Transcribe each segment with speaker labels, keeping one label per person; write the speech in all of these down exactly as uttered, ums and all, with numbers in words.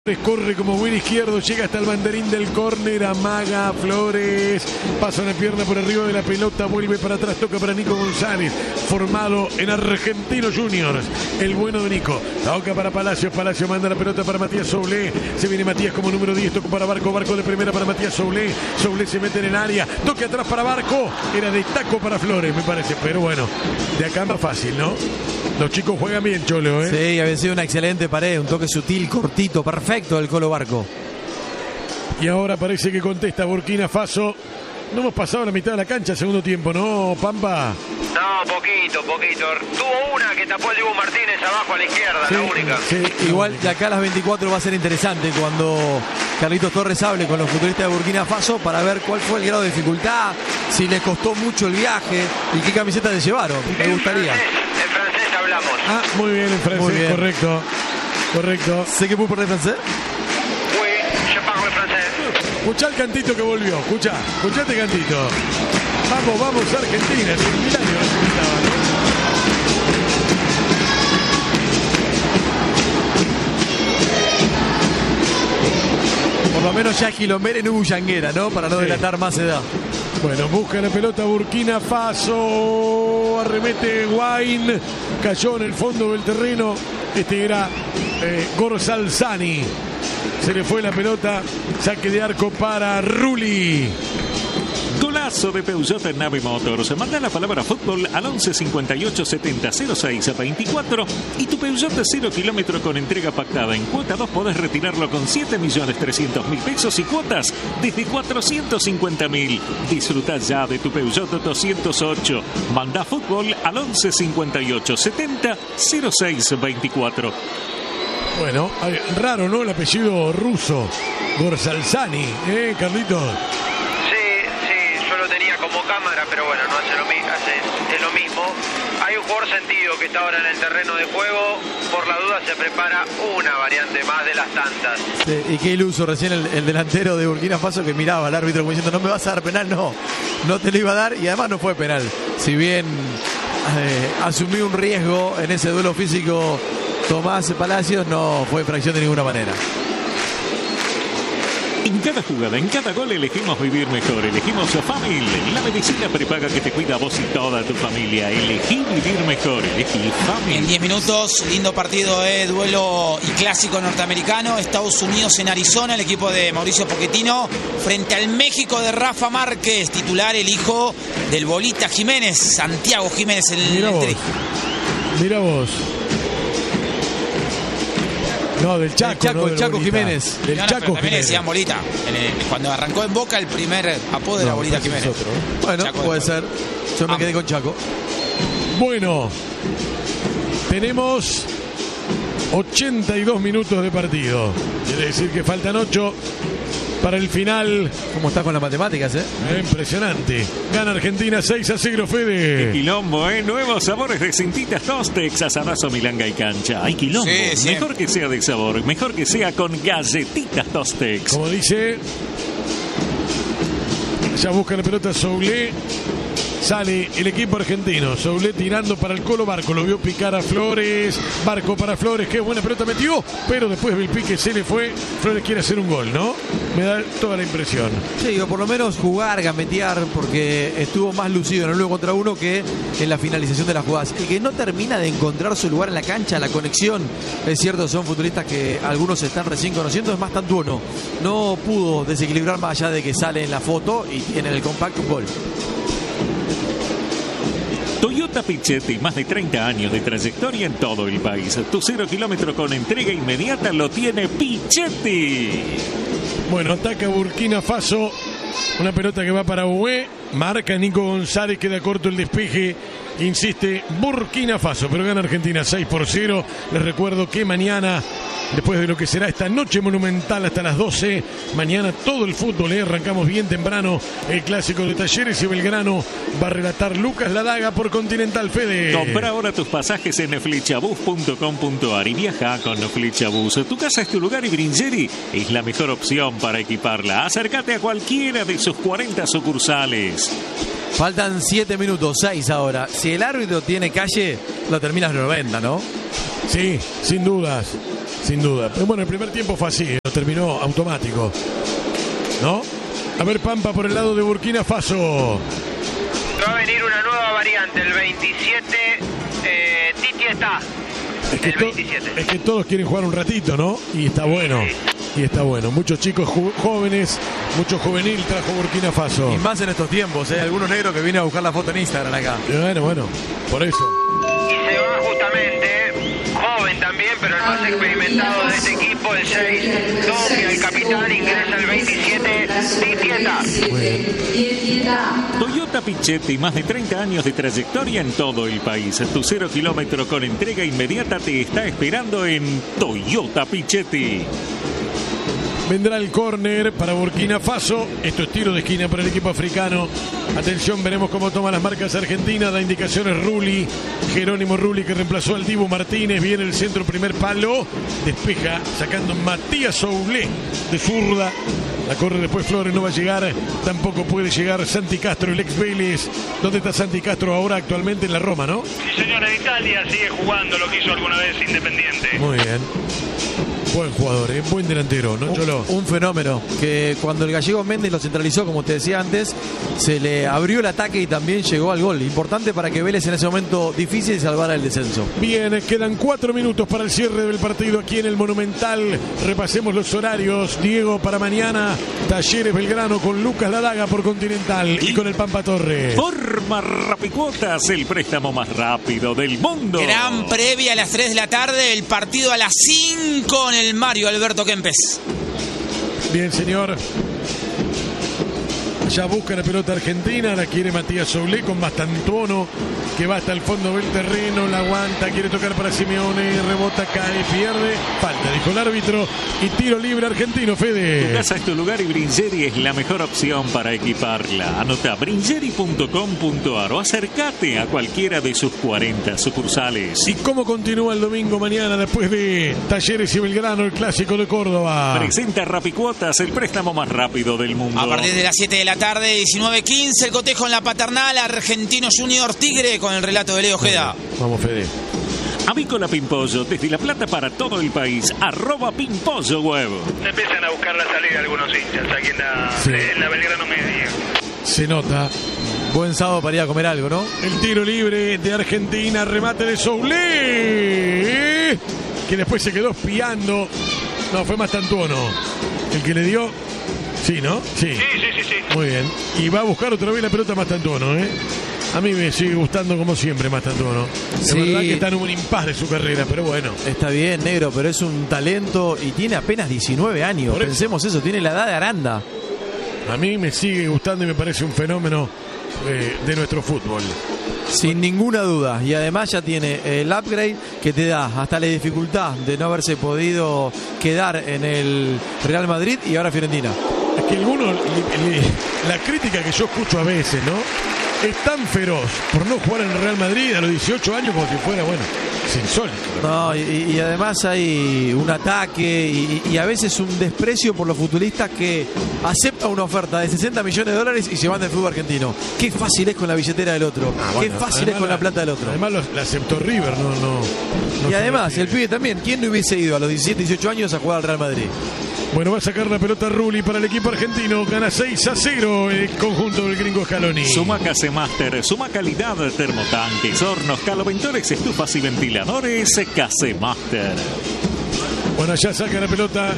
Speaker 1: Corre como buen izquierdo, llega hasta el banderín del córner, amaga Flores, pasa una pierna por arriba de la pelota, vuelve para atrás, toca para Nico González, formado en Argentinos Juniors, el bueno de Nico, toca para Palacios, Palacios manda la pelota para Matías Soulé, se viene Matías como número diez, toca para Barco, Barco de primera para Matías Soulé, Soulé se mete en el área, toque atrás para Barco, era de taco para Flores me parece, pero bueno, de acá más fácil, ¿no? Los chicos juegan bien, Cholo, ¿eh?
Speaker 2: Sí, había sido una excelente pared, un toque sutil, cortito, perfecto del Colo Barco.
Speaker 1: Y ahora parece que contesta Burkina Faso. No hemos pasado la mitad de la cancha, segundo tiempo, ¿no, Pampa?
Speaker 3: No, poquito, poquito. Tuvo una que tapó el Dibu Martínez abajo a la izquierda,
Speaker 1: Sí,
Speaker 3: la única.
Speaker 1: sí,
Speaker 2: Igual de acá a las veinticuatro va a ser interesante cuando Carlitos Torres hable con los futbolistas de Burkina Faso para ver cuál fue el grado de dificultad, si les costó mucho el viaje y qué camiseta les llevaron. Me
Speaker 3: En
Speaker 2: gustaría.
Speaker 3: francés, en francés hablamos.
Speaker 1: Ah, muy bien, en francés,
Speaker 2: Muy bien.
Speaker 1: correcto. Correcto.
Speaker 2: ¿Sé que puedo por francés?
Speaker 3: Oui, je parle francés.
Speaker 1: Escuchá el cantito que volvió, escuchá, escuchate cantito. Vamos, vamos, Argentina, es un milagro lo que gritaba, ¿no?
Speaker 2: Por lo menos ya Gilombere en Bullanguera, ¿no? Para no
Speaker 1: Sí.
Speaker 2: delatar más edad.
Speaker 1: Bueno, busca la pelota Burkina Faso, arremete Wine, cayó en el fondo del terreno, este era eh, Gorsalzani, se le fue la pelota, saque de arco para Rulli.
Speaker 4: Golazo de Peugeot en Nave Motors. Manda la palabra fútbol al once cincuenta y ocho setenta cero seis veinticuatro y tu Peugeot de cero kilómetro con entrega pactada. En cuota dos podés retirarlo con siete millones trescientos mil pesos y cuotas desde cuatrocientos cincuenta mil. Disfruta ya de tu Peugeot doscientos ocho. Manda fútbol al once cincuenta y ocho setenta cero seis veinticuatro.
Speaker 1: Bueno, ay, raro, ¿no? El apellido ruso, Gorsalzani, ¿eh, Carlitos?
Speaker 3: Como cámara, pero bueno, no hace lo, mi hace, es lo mismo. Hay un jugador sentido que está ahora en el terreno de juego. Por la duda se prepara una variante más de las tantas.
Speaker 2: Sí, y qué iluso recién el, el delantero de Burkina Faso que miraba al árbitro como diciendo no me vas a dar penal, no, no te lo iba a dar y además no fue penal. Si bien eh, asumió un riesgo en ese duelo físico Tomás Palacios, no fue infracción de ninguna manera.
Speaker 4: En cada jugada, en cada gol elegimos vivir mejor. Elegimos Famil, la medicina prepaga que te cuida a vos y toda tu familia. Elegí vivir mejor. Elegí Famil.
Speaker 5: En diez minutos, lindo partido de duelo y clásico norteamericano. Estados Unidos en Arizona, el equipo de Mauricio Pochettino frente al México de Rafa Márquez, titular el hijo del Bolita Jiménez, Santiago Jiménez. El,
Speaker 1: Mira
Speaker 5: el
Speaker 1: vos,
Speaker 5: tri.
Speaker 1: mira vos. No, del Chaco,
Speaker 2: El Chaco,
Speaker 1: no
Speaker 2: el
Speaker 1: del
Speaker 2: Chaco
Speaker 1: Bolita.
Speaker 2: Jiménez.
Speaker 5: No,
Speaker 1: Del
Speaker 5: no,
Speaker 1: Chaco
Speaker 5: pero también le
Speaker 1: Jiménez.
Speaker 5: decían Bolita. En el- cuando arrancó en Boca, el primer apodo era
Speaker 1: No,
Speaker 5: Bolita
Speaker 1: ese es
Speaker 5: Jiménez.
Speaker 1: otro, ¿eh?
Speaker 2: Bueno,
Speaker 5: Chaco
Speaker 2: puede
Speaker 5: después.
Speaker 2: ser. Yo me
Speaker 5: Vamos.
Speaker 2: quedé con Chaco.
Speaker 1: Bueno, tenemos ochenta y dos minutos de partido. Quiere decir que faltan ocho para el final.
Speaker 2: ¿Cómo estás con las matemáticas, eh?
Speaker 1: Impresionante. Gana Argentina seis a cero, Fede.
Speaker 4: Quilombo, ¿eh? Nuevos sabores de Cintitas Tostex, asadazo, milanga y cancha. Hay quilombo.
Speaker 5: Sí, siempre.
Speaker 4: Mejor que sea de sabor, mejor que sea con galletitas Tostex.
Speaker 1: Como dice, ya busca la pelota Soulé. Sale el equipo argentino. Soulé tirando para el Colo Barco. Lo vio picar a Flores. Barco para Flores. Qué buena pelota metió. Pero después del pique se le fue. Flores quiere hacer un gol, ¿no? Me da toda la impresión.
Speaker 2: Sí, o por lo menos jugar, gambetear, porque estuvo más lucido en el uno contra uno que en la finalización de las jugadas. El que no termina de encontrar su lugar en la cancha, la conexión, es cierto, son futbolistas que algunos se están recién conociendo, es más Tantuono. No pudo desequilibrar más allá de que sale en la foto y tiene en el compacto un gol.
Speaker 4: Toyota Pichetti, más de treinta años de trayectoria en todo el país. Tu cero kilómetro con entrega inmediata lo tiene Pichetti.
Speaker 1: Bueno, ataca Burkina Faso. Una pelota que va para Ué. Marca Nico González, queda corto el despeje. Insiste Burkina Faso, pero gana Argentina seis por cero. Les recuerdo que mañana, después de lo que será esta noche monumental hasta las doce, mañana todo el fútbol, ¿eh? Arrancamos bien temprano el clásico de Talleres y Belgrano. Va a relatar Lucas Ladaga por Continental, Fede.
Speaker 4: Compra ahora tus pasajes en flechabus punto com punto ar y viaja con Flechabus. Tu casa es tu lugar y Bringeri es la mejor opción para equiparla. Acércate a cualquiera de sus cuarenta sucursales.
Speaker 2: Faltan siete minutos, seis ahora. Si el árbitro tiene calle, lo termina en noventa, ¿no?
Speaker 1: Sí, sin dudas. Sin duda. Pero bueno, el primer tiempo fue así, lo terminó automático, ¿no? A ver, Pampa por el lado de Burkina Faso.
Speaker 3: Va a venir una nueva variante, el veintisiete, eh, Titi está.
Speaker 1: Es que,
Speaker 3: el
Speaker 1: to-
Speaker 3: veintisiete.
Speaker 1: es que todos quieren jugar un ratito, ¿no? Y está bueno. Y está bueno. Muchos chicos ju- jóvenes, mucho juvenil trajo Burkina Faso.
Speaker 2: Y más en estos tiempos, hay ¿eh? algunos negros que vienen a buscar la foto en Instagram acá.
Speaker 1: Y bueno, bueno, por eso.
Speaker 3: Y se va justamente, joven también, pero el más experimentado de este equipo, el seis, Dombia, el capitán, ingresa el veintisiete, Titi está.
Speaker 1: Muy bien.
Speaker 4: Toyota Pichetti, más de treinta años de trayectoria en todo el país. Tu cero kilómetro con entrega inmediata te está esperando en Toyota Pichetti.
Speaker 1: Vendrá el córner para Burkina Faso. Esto es tiro de esquina para el equipo africano. Atención, veremos cómo toma las marcas argentinas. Da indicaciones Rulli, Jerónimo Rulli, que reemplazó al Dibu Martínez. Viene el centro, primer palo. Despeja, sacando Matías Soulé de zurda. La corre después Flores, no va a llegar. Tampoco puede llegar Santi Castro, el ex Vélez. ¿Dónde está Santi Castro ahora actualmente? En la Roma, ¿no?
Speaker 6: Sí, señor, en Italia sigue jugando lo que hizo alguna vez Independiente.
Speaker 1: Muy bien. Buen jugador, ¿eh? Buen delantero, ¿no, Cholo?
Speaker 2: Un, un fenómeno, que cuando el gallego Méndez lo centralizó, como te decía antes, se le abrió el ataque y también llegó al gol. Importante para que Vélez en ese momento difícil salvara el descenso.
Speaker 1: Bien, quedan cuatro minutos para el cierre del partido aquí en el Monumental. Repasemos los horarios. Diego, para mañana, Talleres Belgrano con Lucas Ladaga por Continental y con el Pampa Torres.
Speaker 4: Forma Rapicuotas, el préstamo más rápido del mundo.
Speaker 5: Gran previa a las tres de la tarde, el partido a las cinco en el Mario Alberto Kempes.
Speaker 1: Bien, señor. Ya busca la pelota argentina, la quiere Matías Soulé con Mastantuono, que va hasta el fondo del terreno, la aguanta, quiere tocar para Simeone, rebota, cae, pierde, falta, dijo el árbitro, y tiro libre argentino,
Speaker 4: Tu
Speaker 1: Fede.
Speaker 4: casa es tu lugar y Bringeri es la mejor opción para equiparla. Anota bringeri punto com punto ar o acércate a cualquiera de sus cuarenta sucursales.
Speaker 1: ¿Y cómo continúa el domingo mañana después de Talleres y Belgrano, el clásico de Córdoba?
Speaker 4: Presenta Rapicuotas, el préstamo más rápido del mundo.
Speaker 5: A partir de las siete de la tarde, diecinueve quince, el cotejo en la paternal, Argentino Junior Tigre con el relato de Leo Ojeda.
Speaker 1: Vamos, Fede.
Speaker 4: Avícola Pimpollo, desde La Plata para todo el país. Arroba Pimpollo Web.
Speaker 6: Empiezan a buscar la salida algunos hinchas aquí en la,
Speaker 1: Sí.
Speaker 6: en la Belgrano Media.
Speaker 1: Se nota.
Speaker 2: Buen sábado para ir a comer algo, ¿no?
Speaker 1: El tiro libre de Argentina, remate de Soulé, que después se quedó espiando. No, fue Mastantuono el que le dio. Sí, ¿no? Sí.
Speaker 6: Sí, sí, sí, sí.
Speaker 1: Muy bien. Y va a buscar otra vez la pelota Mastantuono, ¿eh? A mí me sigue gustando como siempre Mastantuono. Es
Speaker 2: Sí.
Speaker 1: verdad que está en un impas de su carrera, pero bueno.
Speaker 2: Está bien, negro, pero es un talento y tiene apenas diecinueve años.
Speaker 1: Por eso.
Speaker 2: Pensemos eso, tiene la edad de Aranda.
Speaker 1: A mí me sigue gustando y me parece un fenómeno eh, de nuestro fútbol.
Speaker 2: Sin ninguna duda. Y además ya tiene el upgrade que te da hasta la dificultad de no haberse podido quedar en el Real Madrid y ahora Fiorentina.
Speaker 1: Es que algunos, li- li- la crítica que yo escucho a veces, ¿no? Es tan feroz por no jugar en el Real Madrid a los dieciocho años como si fuera, bueno, es insólito.
Speaker 2: No, y, y además hay un ataque y, y a veces un desprecio por los futbolistas que aceptan una oferta de sesenta millones de dólares y se van del fútbol argentino. Qué fácil es con la billetera del otro.
Speaker 1: Ah,
Speaker 2: Qué
Speaker 1: bueno,
Speaker 2: fácil es
Speaker 1: además
Speaker 2: con la plata del otro.
Speaker 1: Además lo, la aceptó River, no, no, no
Speaker 2: Y además,
Speaker 1: se
Speaker 2: el
Speaker 1: refiere.
Speaker 2: pibe también. ¿Quién no hubiese ido a los diecisiete, dieciocho años a jugar al Real Madrid?
Speaker 1: Bueno, va a sacar la pelota Rulli para el equipo argentino. Gana seis a cero el conjunto del gringo Scaloni.
Speaker 4: Suma Casemaster, suma calidad, termotanques, hornos, caloventores, estufas y ventiladores. Casemaster.
Speaker 1: Bueno, ya saca la pelota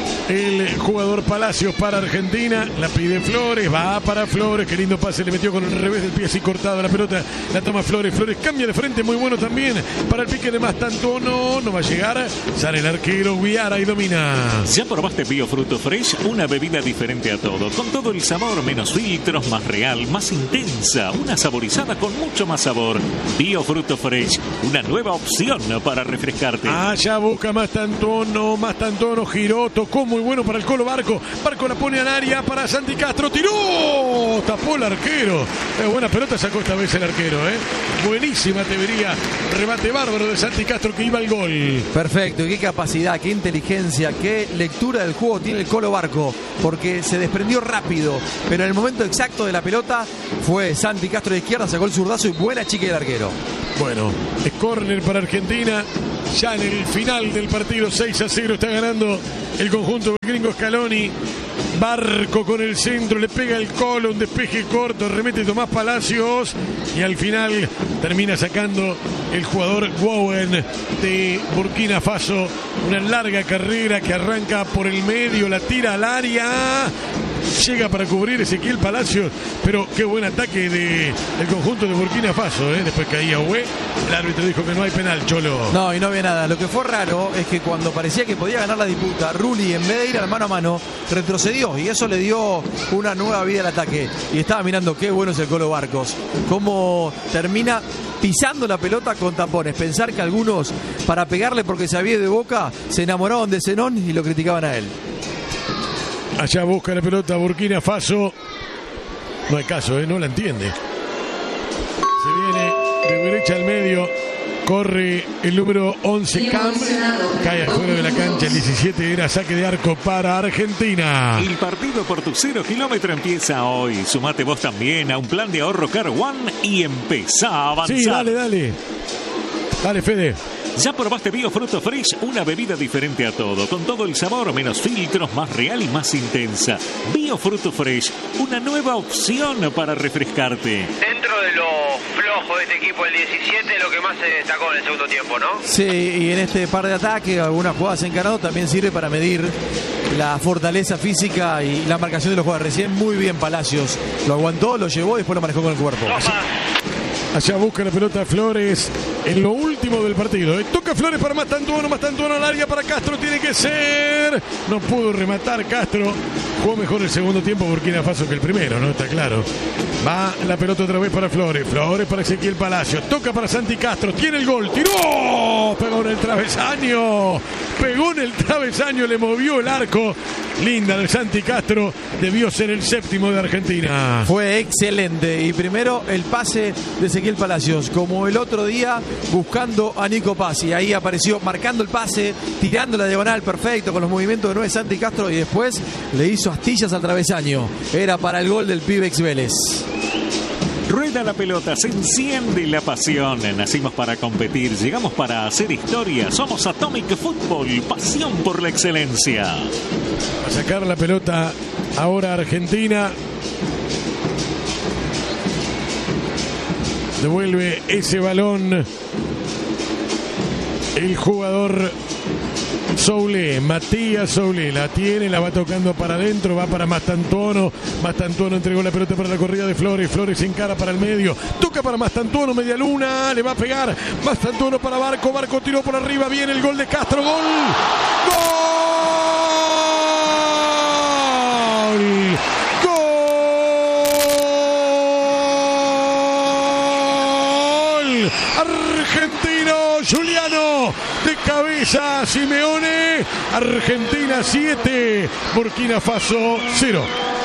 Speaker 1: el jugador Palacios para Argentina. La pide Flores, va para Flores. Qué lindo pase, le metió con el revés del pie así cortado la pelota. La toma Flores, Flores cambia de frente, muy bueno también. Para el pique de Mastantuono, no va a llegar. Sale el arquero Guiara y domina.
Speaker 4: ¿Ya probaste Biofruto Fresh? Una bebida diferente a todo, con todo el sabor, menos filtros, más real, más intensa, una saborizada con mucho más sabor. Biofruto Fresh, una nueva opción para refrescarte.
Speaker 1: Allá busca Mastantuono, Mastantuono giró, tocó muy bueno para el Colo Barco. Barco la pone al área para Santi Castro, tiró, tapó el arquero. Eh, buena pelota sacó esta vez el arquero, ¿eh? Buenísima te vería. Remate bárbaro de Santi Castro que iba al gol.
Speaker 2: Perfecto, y qué capacidad, qué inteligencia, qué lectura del juego tiene el Colo Barco, porque se desprendió rápido, pero en el momento exacto de la pelota fue Santi Castro de izquierda, sacó el zurdazo y buena chica del arquero.
Speaker 1: Bueno, es córner para Argentina. Ya en el final del partido, seis a cero está ganando el conjunto del gringo Scaloni. Barco con el centro, le pega el Colo, un despeje corto, remete Tomás Palacios y al final termina sacando el jugador Bowen de Burkina Faso. Una larga carrera que arranca por el medio, la tira al área, llega para cubrir Ezequiel Palacios, pero qué buen ataque de, del conjunto de Burkina Faso, ¿eh? Después caía Ué, el árbitro dijo que no hay penal, Cholo.
Speaker 2: No, y no había nada. Lo que fue raro es que cuando parecía que podía ganar la disputa, Rulli, en vez de ir al mano a mano, retrocedió y eso le dio una nueva vida al ataque. Y estaba mirando qué bueno es el Colo Barcos, cómo termina pisando la pelota con tapones. Pensar que algunos, para pegarle porque sabía de Boca, se enamoraban de Zenón y lo criticaban a él.
Speaker 1: Allá busca la pelota Burkina Faso. No hay caso, ¿eh? No la entiende. Se viene de derecha al medio. Corre el número once, Cam. Cae afuera de la cancha. El diecisiete era saque de arco para Argentina.
Speaker 4: El partido por tu cero kilómetro empieza hoy. Sumate vos también a un plan de ahorro Car One y empezá a avanzar.
Speaker 1: Sí, dale, dale. Dale, Fede.
Speaker 4: ¿Ya probaste Biofruto Fresh? Una bebida diferente a todo, con todo el sabor, menos filtros, más real y más intensa. Biofruto Fresh, una nueva opción para refrescarte.
Speaker 3: Dentro de lo flojo de este equipo, el diecisiete, lo que más se destacó en el segundo tiempo, ¿no?
Speaker 2: Sí, y en este par de ataques, algunas jugadas encarado, también sirve para medir la fortaleza física y la marcación de los jugadores. Recién muy bien Palacios, lo aguantó, lo llevó y después lo manejó con el cuerpo.
Speaker 1: Allá busca la pelota Flores en lo último del partido. ¿eh? Toca Flores para Mastantuono, Mastantuono al área para Castro, tiene que ser. No pudo rematar Castro. Jugó mejor el segundo tiempo Burkina Faso que el primero, ¿no? Está claro. Va la pelota otra vez para Flores. Flores para Ezequiel Palacio. Toca para Santi Castro. Tiene el gol. ¡Tiró! Pegó en el travesaño. Pegó en el travesaño. Le movió el arco. Linda de Santi Castro. Debió ser el séptimo de Argentina.
Speaker 2: Fue excelente. Y primero el pase de Ezequiel Palacios. Como el otro día buscando a Nico Paz. Y ahí apareció marcando el pase. Tirando la diagonal perfecto con los movimientos de nueve Santi Castro. Y después le hizo astillas al travesaño. Era para el gol del pibe ex Vélez.
Speaker 4: Rueda la pelota, se enciende la pasión. Nacimos para competir, llegamos para hacer historia. Somos Atomic Football, pasión por la excelencia.
Speaker 1: A sacar la pelota ahora Argentina. Devuelve ese balón el jugador Soule, Matías Soule, la tiene, la va tocando para adentro, va para Mastantuono. Mastantuono entregó la pelota para la corrida de Flores. Flores se encara para el medio, toca para Mastantuono, media luna, le va a pegar. Mastantuono para Barco, Barco tiró por arriba, viene el gol de Castro, gol. ¡Gol! ¡Gol! Argentino, Juliano, de cabeza Simeone. Argentina siete, Burkina Faso cero.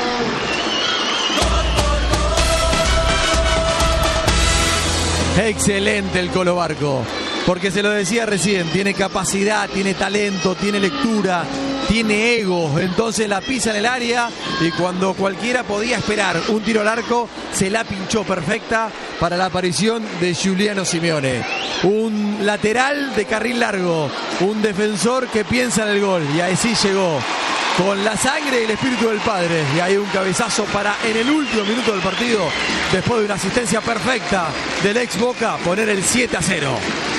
Speaker 2: Excelente el Colo Barco, porque se lo decía recién, tiene capacidad, tiene talento, tiene lectura, tiene ego, entonces la pisa en el área y cuando cualquiera podía esperar un tiro al arco, se la pinchó perfecta para la aparición de Giuliano Simeone. Un lateral de carril largo, un defensor que piensa en el gol y así llegó. Con la sangre y el espíritu del padre. Y hay un cabezazo para, en el último minuto del partido, después de una asistencia perfecta del ex Boca, poner el siete a cero.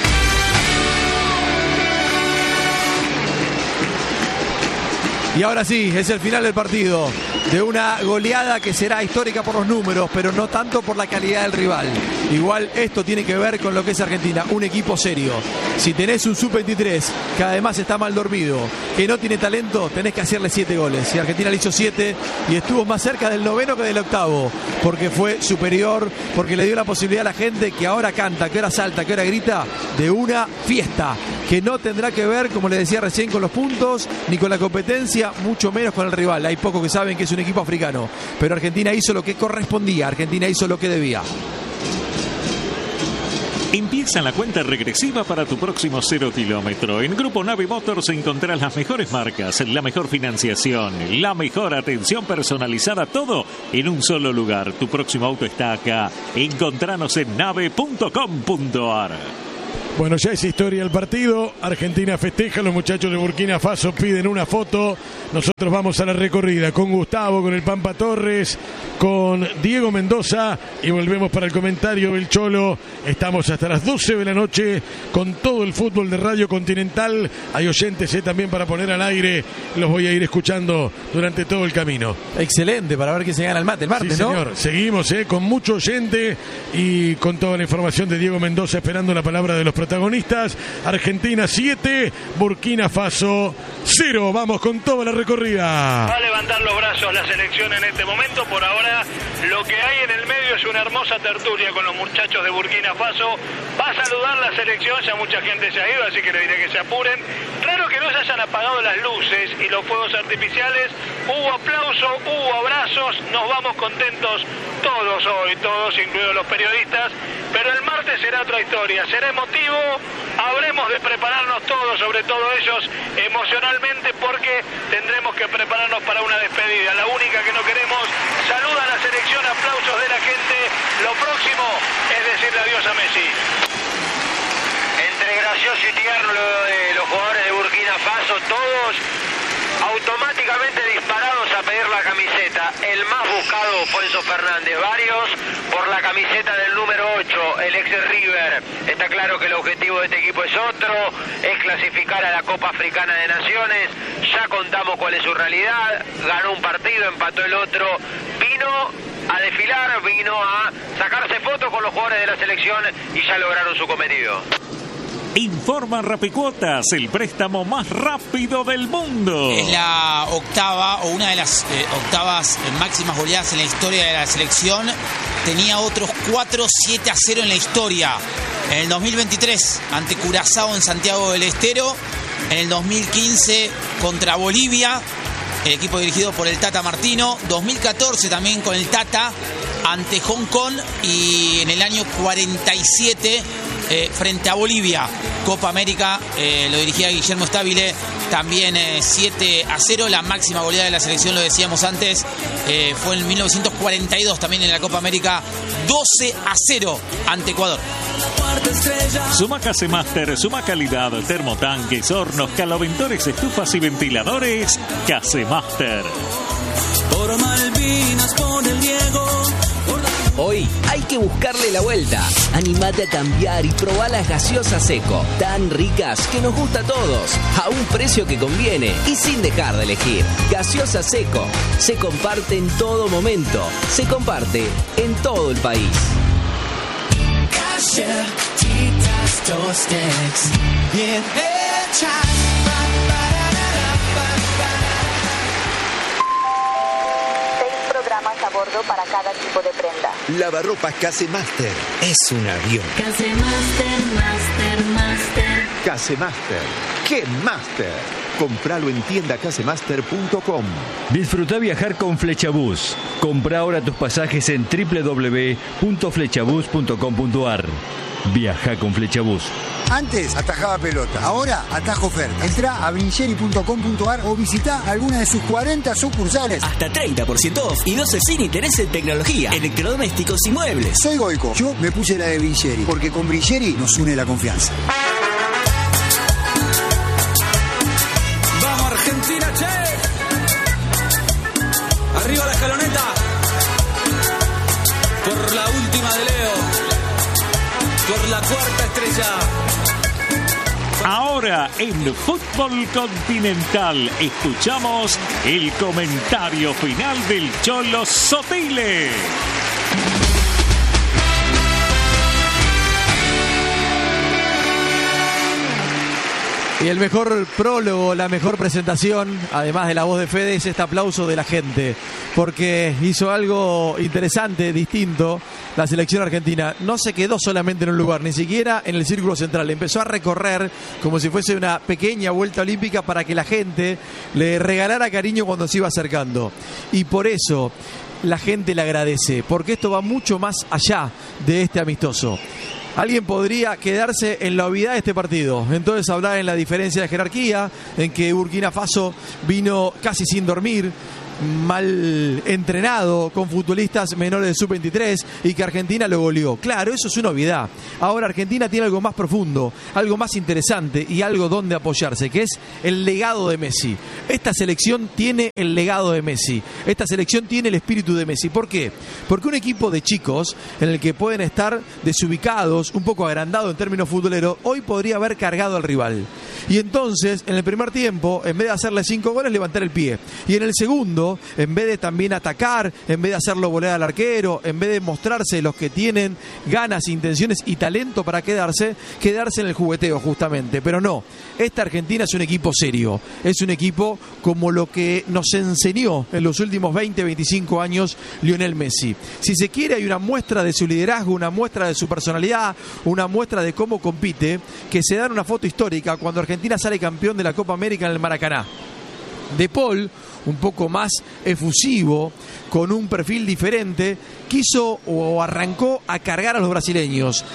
Speaker 2: Y ahora sí, es el final del partido, de una goleada que será histórica por los números, pero no tanto por la calidad del rival. Igual esto tiene que ver con lo que es Argentina, un equipo serio. Si tenés un sub veintitrés que además está mal dormido, que no tiene talento, tenés que hacerle siete goles. Y Argentina le hizo siete y estuvo más cerca del noveno que del octavo, porque fue superior, porque le dio la posibilidad a la gente que ahora canta, que ahora salta, que ahora grita, de una fiesta que no tendrá que ver, como le decía recién, con los puntos ni con la competencia, mucho menos con el rival. Hay pocos que saben que es un equipo africano, pero Argentina hizo lo que correspondía, Argentina hizo lo que debía.
Speaker 4: Empieza la cuenta regresiva para tu próximo cero kilómetro. En Grupo Nave Motors encontrarás las mejores marcas, la mejor financiación, la mejor atención personalizada, todo en un solo lugar. Tu próximo auto está acá. Encontranos en nave punto com punto ar.
Speaker 1: Bueno, ya es historia el partido. Argentina festeja, los muchachos de Burkina Faso piden una foto. Nosotros vamos a la recorrida con Gustavo, con el Pampa Torres, con Diego Mendoza y volvemos para el comentario del Cholo. Estamos hasta las doce de la noche con todo el fútbol de Radio Continental. Hay oyentes eh, también para poner al aire. Los voy a ir escuchando durante todo el camino.
Speaker 2: Excelente, para ver quién se gana el mate el martes,
Speaker 1: sí,
Speaker 2: ¿no?
Speaker 1: Señor. Seguimos eh, con mucho oyente y con toda la información de Diego Mendoza, esperando la palabra de los protagonistas. Argentina siete, Burkina Faso cero. Vamos con toda la recorrida.
Speaker 6: Va a levantar los brazos la selección en este momento. Por ahora lo que hay en el medio es una hermosa tertulia con los muchachos de Burkina Faso. Va a saludar la selección, ya mucha gente se ha ido, así que le diré que se apuren. Raro que no se hayan apagado las luces y los fuegos artificiales. Hubo aplauso, hubo abrazos, nos vamos contentos todos hoy, todos, incluidos los periodistas. Pero el martes será otra historia, será emotivo, habremos de prepararnos todos, sobre todo ellos emocionalmente, porque tendremos que prepararnos para una despedida, la única que no queremos. Saluda a la selección, aplausos de la gente. Lo próximo es decirle adiós a Messi.
Speaker 3: Entre gracioso y tierno lo de los jugadores de Burkina Faso, todos automáticamente disparados a pedir la camiseta. El más buscado fue Enzo Fernández, varios por la camiseta del número ocho, el ex River. Está claro que el objetivo de este equipo es otro, es clasificar a la Copa Africana de Naciones. Ya contamos cuál es su realidad, ganó un partido, empató el otro, vino a desfilar, vino a sacarse fotos con los jugadores de la selección y ya lograron su cometido.
Speaker 4: Informa Rapicuotas, el préstamo más rápido del mundo.
Speaker 5: Es la octava o una de las eh, octavas eh, máximas goleadas en la historia de la selección. Tenía otros cuatro siete a cero en la historia. En el dos mil veintitrés ante Curazao en Santiago del Estero. En el dos mil quince contra Bolivia, el equipo dirigido por el Tata Martino. dos mil catorce también con el Tata ante Hong Kong. Y en el año cuarenta y siete eh, frente a Bolivia, Copa América, eh, lo dirigía Guillermo Stabile, también eh, siete a cero. La máxima goleada de la selección, lo decíamos antes, eh, fue en mil novecientos cuarenta y dos, también en la Copa América, doce a cero ante Ecuador.
Speaker 4: Suma Casemaster, suma calidad, termotanques, hornos, caloventores, estufas y ventiladores. Casemaster.
Speaker 7: Por Malvinas, por el Diego.
Speaker 8: Hoy hay que buscarle la vuelta. Animate a cambiar y probá las gaseosas Seco, tan ricas que nos gusta a todos, a un precio que conviene y sin dejar de elegir. Gaseosa Seco, se comparte en todo momento, se comparte en todo el país.
Speaker 7: Galletitas, tostex, bien hechas.
Speaker 9: A bordo para cada tipo de prenda.
Speaker 10: Lavarropas Casemaster es un avión.
Speaker 9: Casemaster, Master, Master.
Speaker 10: Casemaster, ¡qué Master! Compralo en tienda casemaster punto com.
Speaker 11: Disfruta viajar con Flechabús. Compra ahora tus pasajes en doble u doble u doble u punto flechabús punto com punto a r. Viaja con Flechabús.
Speaker 12: Antes atajaba pelota, ahora atajo ofertas. Entrá a brincheri punto com punto a r o visita alguna de sus cuarenta sucursales.
Speaker 13: Hasta treinta por ciento off y doce sin interés en tecnología, electrodomésticos y muebles.
Speaker 12: Soy Goico, yo me puse la de Brincheri, porque con Brincheri nos une la confianza.
Speaker 7: ¡Vamos Argentina, che! Arriba la escaloneta. Por la última de Leo. Por la cuarta estrella.
Speaker 4: Ahora en Fútbol Continental escuchamos el comentario final del Cholo Sotile.
Speaker 2: Y el mejor prólogo, la mejor presentación, además de la voz de Fede, es este aplauso de la gente, porque hizo algo interesante, distinto. La selección argentina no se quedó solamente en un lugar, ni siquiera en el círculo central. Empezó a recorrer como si fuese una pequeña vuelta olímpica para que la gente le regalara cariño cuando se iba acercando. Y por eso la gente le agradece, porque esto va mucho más allá de este amistoso. Alguien podría quedarse en la obviedad de este partido. Entonces hablar en la diferencia de jerarquía, en que Burkina Faso vino casi sin dormir, mal entrenado, con futbolistas menores de sub veintitrés y que Argentina lo goleó. Claro, eso es una obviedad. Ahora Argentina tiene algo más profundo, algo más interesante y algo donde apoyarse, que es el legado de Messi. Esta selección tiene el legado de Messi. Esta selección tiene el espíritu de Messi. ¿Por qué? Porque un equipo de chicos en el que pueden estar desubicados, un poco agrandado en términos futboleros, hoy podría haber cargado al rival. Y entonces, en el primer tiempo, en vez de hacerle cinco goles, levantar el pie. Y en el segundo, en vez de también atacar, en vez de hacerlo volar al arquero, en vez de mostrarse los que tienen ganas, intenciones y talento para quedarse, quedarse en el jugueteo justamente. Pero no, esta Argentina es un equipo serio. Es un equipo como lo que nos enseñó en los últimos veinte, veinticinco años Lionel Messi. Si se quiere, hay una muestra de su liderazgo, una muestra de su personalidad, una muestra de cómo compite, que se da en una foto histórica cuando Argentina sale campeón de la Copa América en el Maracaná. De Paul, un poco más efusivo, con un perfil diferente, quiso o arrancó a cargar a los brasileños,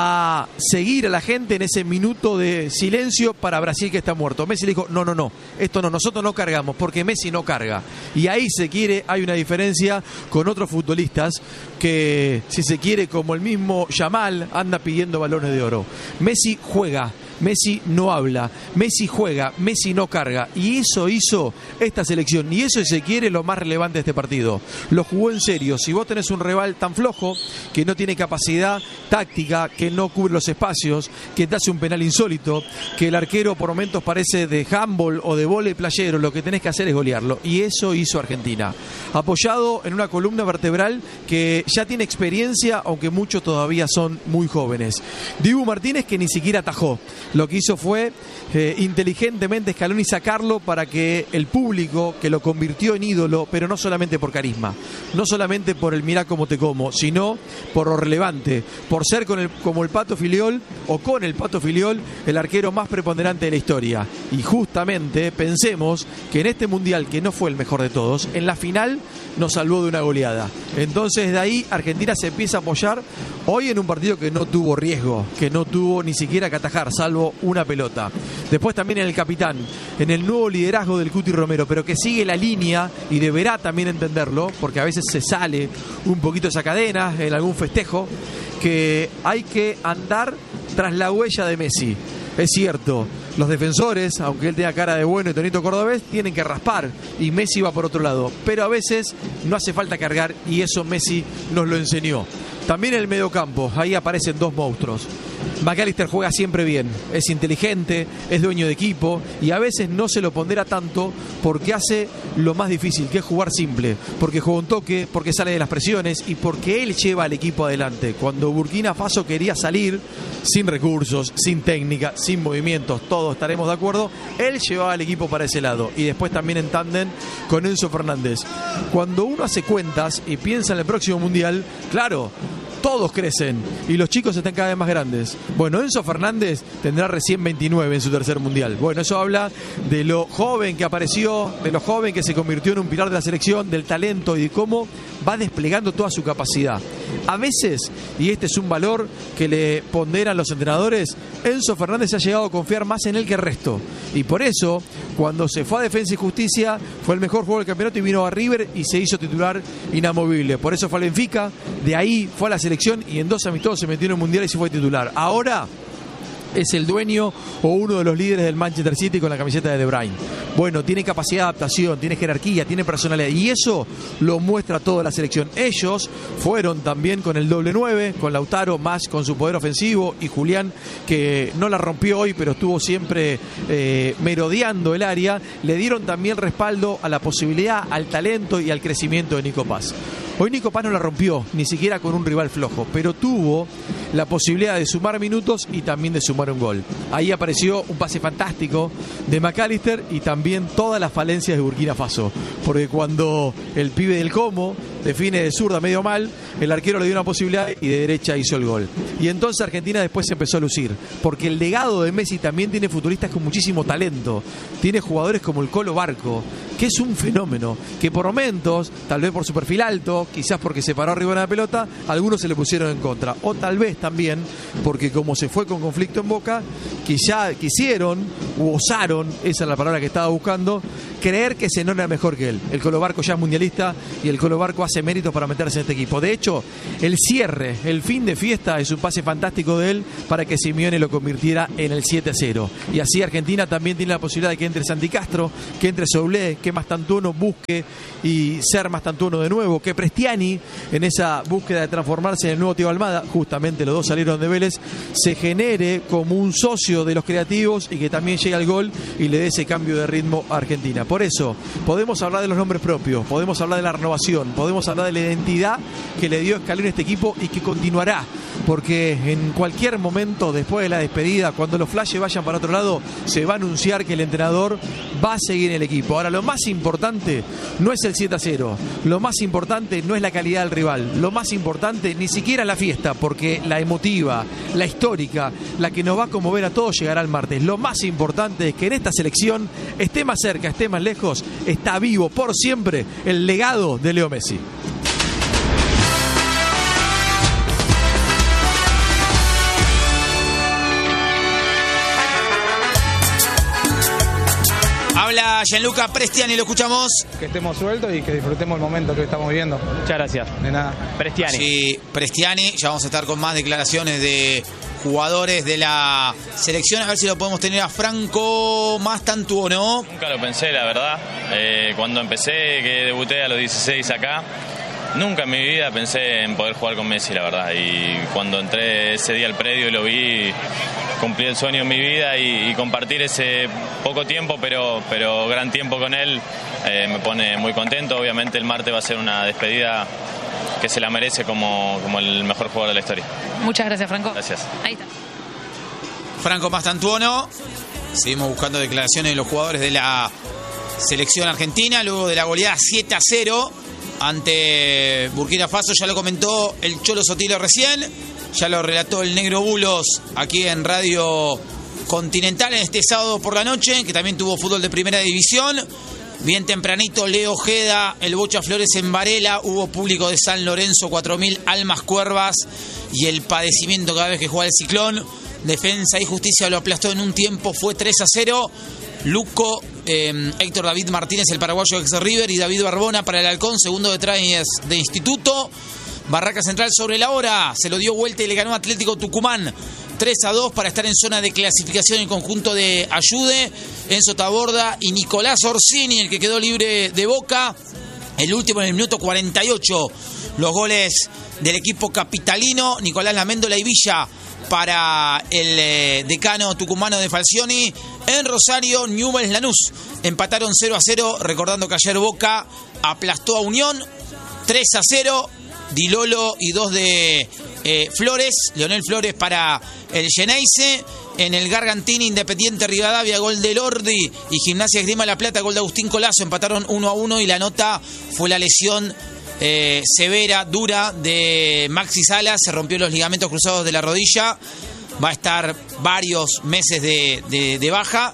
Speaker 2: a seguir a la gente en ese minuto de silencio para Brasil que está muerto. Messi le dijo, no, no, no, esto no, nosotros no cargamos, porque Messi no carga. Y ahí se quiere, hay una diferencia con otros futbolistas que, si se quiere, como el mismo Yamal, anda pidiendo balones de oro. Messi juega, Messi no habla, Messi juega, Messi no carga, y eso hizo esta selección, y eso, si se quiere, lo más relevante de este partido. Lo jugó en serio. Si vos tenés un rival tan flojo, que no tiene capacidad táctica, que no cubre los espacios, que te hace un penal insólito, que el arquero por momentos parece de handball o de vóley playero, lo que tenés que hacer es golearlo, y eso hizo Argentina, apoyado en una columna vertebral que ya tiene experiencia, aunque muchos todavía son muy jóvenes. Dibu Martínez, que ni siquiera atajó. Lo que hizo fue eh, inteligentemente Scaloni sacarlo para que el público, que lo convirtió en ídolo, pero no solamente por carisma, no solamente por el mirá cómo te como, sino por lo relevante, por ser con el, como el Pato Filiol, o con el Pato Filiol, el arquero más preponderante de la historia. Y justamente pensemos que en este Mundial, que no fue el mejor de todos, en la final nos salvó de una goleada. Entonces de ahí Argentina se empieza a apoyar hoy en un partido que no tuvo riesgo, que no tuvo ni siquiera que atajar, salvo una pelota. Después también en el capitán, en el nuevo liderazgo del Cuti Romero, pero que sigue la línea y deberá también entenderlo, porque a veces se sale un poquito esa cadena en algún festejo, que hay que andar tras la huella de Messi. Es cierto, los defensores, aunque él tenga cara de bueno y tonito cordobés, tienen que raspar y Messi va por otro lado, pero a veces no hace falta cargar, y eso Messi nos lo enseñó. También en el mediocampo, ahí aparecen dos monstruos. McAllister juega siempre bien, es inteligente, es dueño de equipo, y a veces no se lo pondera tanto porque hace lo más difícil, que es jugar simple, porque juega un toque, porque sale de las presiones y porque él lleva al equipo adelante. Cuando Burkina Faso quería salir sin recursos, sin técnica, sin movimientos, todos estaremos de acuerdo, él llevaba al equipo para ese lado, y después también en tándem con Enzo Fernández. Cuando uno hace cuentas y piensa en el próximo Mundial, claro, todos crecen y los chicos están cada vez más grandes. Bueno, Enzo Fernández tendrá recién veintinueve en su tercer mundial. Bueno, eso habla de lo joven que apareció, de lo joven que se convirtió en un pilar de la selección, del talento y de cómo va desplegando toda su capacidad. A veces, y este es un valor que le ponderan los entrenadores, Enzo Fernández ha llegado a confiar más en él que el resto. Y por eso, cuando se fue a Defensa y Justicia, fue el mejor jugador del campeonato y vino a River y se hizo titular inamovible. Por eso fue al Benfica, de ahí fue a la selección y en dos amistosos se metió en el Mundial y se fue titular. Ahora es el dueño o uno de los líderes del Manchester City con la camiseta de De Bruyne. Bueno, tiene capacidad de adaptación, tiene jerarquía, tiene personalidad, y eso lo muestra toda la selección. Ellos fueron también con el doble nueve, con Lautaro más con su poder ofensivo, y Julián, que no la rompió hoy pero estuvo siempre eh, merodeando el área, le dieron también respaldo a la posibilidad, al talento y al crecimiento de Nico Paz. Hoy Nico Paz no la rompió, ni siquiera con un rival flojo, pero tuvo la posibilidad de sumar minutos y también de sumar un gol. Ahí apareció un pase fantástico de McAllister y también todas las falencias de Burkina Faso, porque cuando el pibe del Como define de zurda medio mal, el arquero le dio una posibilidad y de derecha hizo el gol. Y entonces Argentina después se empezó a lucir, porque el legado de Messi también tiene futbolistas con muchísimo talento. Tiene jugadores como el Colo Barco, que es un fenómeno, que por momentos, tal vez por su perfil alto, quizás porque se paró arriba de la pelota, algunos se le pusieron en contra. O tal vez también porque como se fue con conflicto en Boca, quizá quisieron u osaron, esa es la palabra que estaba buscando, creer que Zenón era mejor que él. El Colo Barco ya es mundialista y el Colo Barco hace méritos para meterse en este equipo. De hecho, el cierre, el fin de fiesta es un pase fantástico de él para que Simeone lo convirtiera en el siete a cero. Y así Argentina también tiene la posibilidad de que entre Santi Castro, que entre Soulé, que Mastantuono busque y ser Mastantuono de nuevo, que Prestiani en esa búsqueda de transformarse en el nuevo Tío Almada, justamente los dos salieron de Vélez, se genere como un socio de los creativos y que también llegue al gol y le dé ese cambio de ritmo a Argentina. Por eso, podemos hablar de los nombres propios, podemos hablar de la renovación, podemos hablar de la identidad que le dio Scaloni a este equipo y que continuará, porque en cualquier momento después de la despedida, cuando los flashes vayan para otro lado, se va a anunciar que el entrenador va a seguir en el equipo. Ahora, lo más importante no es el siete a cero, lo más importante no es la calidad del rival, lo más importante ni siquiera la fiesta, porque la emotiva, la histórica, la que nos va a conmover a todos llegará el martes. Lo más importante es que en esta selección, esté más cerca, esté más lejos, está vivo por siempre el legado de Leo Messi.
Speaker 5: Habla Gianluca Prestiani, lo escuchamos.
Speaker 14: Que estemos sueltos y que disfrutemos el momento que estamos viviendo. Muchas gracias. De nada.
Speaker 5: Prestiani. Sí, Prestiani. Ya vamos a estar con más declaraciones de jugadores de la selección. A ver si lo podemos tener a Franco Mastantuono.
Speaker 15: Nunca lo pensé, la verdad. Eh, cuando empecé, que debuté a los dieciséis acá, nunca en mi vida pensé en poder jugar con Messi, la verdad. Y cuando entré ese día al predio y lo vi, cumplí el sueño en mi vida y, y compartir ese poco tiempo, pero, pero gran tiempo con él, eh, me pone muy contento. Obviamente el martes va a ser una despedida que se la merece como, como el mejor jugador de la historia.
Speaker 16: Muchas gracias, Franco.
Speaker 15: Gracias.
Speaker 16: Ahí está.
Speaker 5: Franco Mastantuono. Seguimos buscando declaraciones de los jugadores de la selección argentina luego de la goleada siete a cero ante Burkina Faso. Ya lo comentó el Cholo Sotilo recién, ya lo relató el Negro Bulos aquí en Radio Continental en este sábado por la noche, que también tuvo fútbol de primera división. Bien tempranito, Leo Ojeda, el Bocha Flores en Varela, hubo público de San Lorenzo, cuatro mil almas cuervas, y el padecimiento cada vez que juega el Ciclón. Defensa y Justicia lo aplastó en un tiempo, fue tres a cero. Luco, eh, Héctor David Martínez, el paraguayo ex River, y David Barbona para el Halcón, segundo detrás de Instituto. Barraca Central sobre la hora, se lo dio vuelta y le ganó Atlético Tucumán tres a dos para estar en zona de clasificación en conjunto de Ayude, Enzo Taborda y Nicolás Orsini, el que quedó libre de Boca. El último en el minuto cuarenta y ocho, los goles del equipo capitalino, Nicolás Laméndola y Villa para el eh, decano tucumano de Falcioni. En Rosario, Newell's Lanús empataron cero a cero, recordando que ayer Boca aplastó a Unión tres a cero. Di Lolo y dos de eh, Flores, Leonel Flores para el Geneise. En el Gargantini, Independiente Rivadavia, gol de Lordi, y Gimnasia Esgrima La Plata, gol de Agustín Colazo, empataron uno a uno, y la nota fue la lesión eh, severa, dura de Maxi Salas, se rompió los ligamentos cruzados de la rodilla, va a estar varios meses de, de, de baja.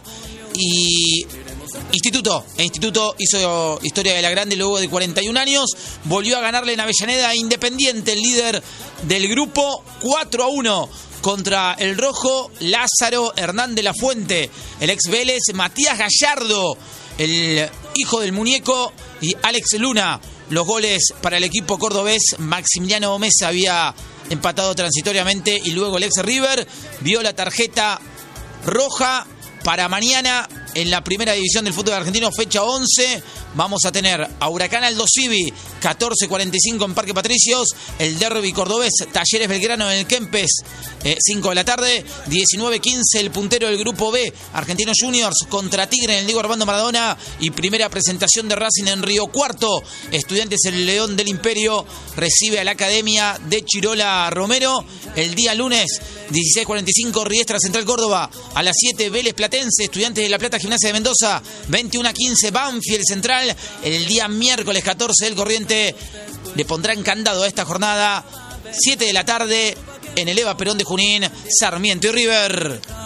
Speaker 5: Y Instituto, e Instituto hizo historia de la grande luego de cuarenta y un años, volvió a ganarle en Avellaneda a Independiente, el líder del grupo, cuatro a uno contra el rojo. Lázaro Hernández Lafuente, el ex Vélez, Matías Gallardo, el hijo del muñeco, y Alex Luna, los goles para el equipo cordobés. Maximiliano Mesa había empatado transitoriamente y luego el ex River vio la tarjeta roja. Para mañana, en la primera división del fútbol argentino, fecha once, vamos a tener a Huracán Aldo Civi, catorce cuarenta y cinco en Parque Patricios, el derbi cordobés, Talleres Belgrano en el Kempes, eh, cinco de la tarde, diecinueve quince el puntero del grupo B, Argentinos Juniors contra Tigre en el Diego Armando Maradona, y primera presentación de Racing en Río Cuarto. Estudiantes, el León del Imperio, recibe a la Academia de Chirola Romero. El día lunes, dieciséis cuarenta y cinco, Riestra Central Córdoba, a las siete Vélez Platense, Estudiantes de La Plata, Gimnasia de Mendoza, veintiuno a quince Banfield Central. El día miércoles catorce, el Corriente le pondrá en candado a esta jornada, siete de la tarde, en el Eva Perón de Junín, Sarmiento y River.